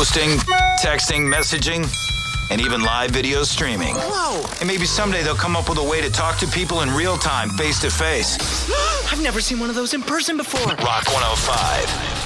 hosting, texting, messaging, and even live video streaming. Whoa! And maybe someday they'll come up with a way to talk to people in real time, face to face. I've never seen one of those in person before. Rock 105.